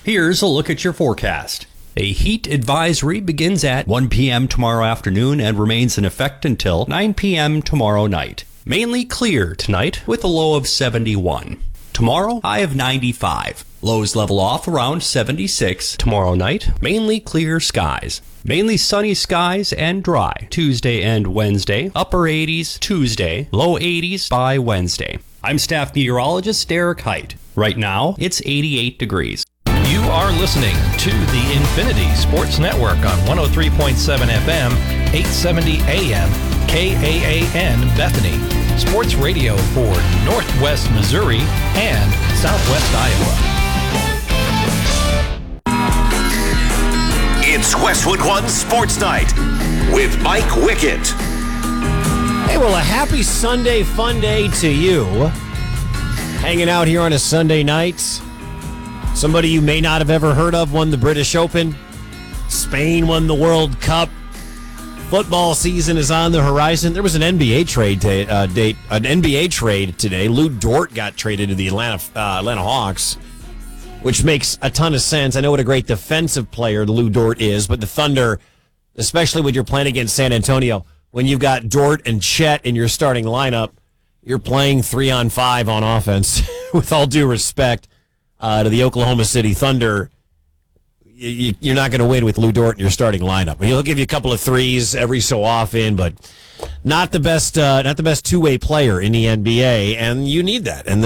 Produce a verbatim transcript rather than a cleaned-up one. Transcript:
Here's a look at your forecast. A heat advisory begins at one p.m. tomorrow afternoon and remains in effect until nine p.m. tomorrow night. Mainly clear tonight with a low of seventy-one. Tomorrow, high of ninety-five. Lows level off around seventy-six. Tomorrow night, mainly clear skies. Mainly sunny skies and dry. Tuesday and Wednesday, upper eighties Tuesday, low eighties by Wednesday. I'm staff meteorologist Derek Height. Right now, it's eighty-eight degrees. You are listening to the Infinity Sports Network on one oh three point seven F M, eight seventy A M, K A A N Bethany. Sports radio for Northwest Missouri and Southwest Iowa. It's Westwood One Sports Night with Mike Wickett. Hey, well, a happy Sunday fun day to you. Hanging out here on a Sunday night. Somebody you may not have ever heard of won the British Open. Spain won the World Cup. Football season is on the horizon. There was an N B A trade t- uh, date, an N B A trade today. Lou Dort got traded to the Atlanta uh, Atlanta Hawks, which makes a ton of sense. I know what a great defensive player Lou Dort is, but the Thunder, especially when you're playing against San Antonio, when you've got Dort and Chet in your starting lineup, you're playing three on five on offense. With all due respect uh, to the Oklahoma City Thunder, you, you're not going to win with Lou Dort in your starting lineup. He'll give you a couple of threes every so often, but not the best, uh, not the best two-way player in the N B A, and you need that. And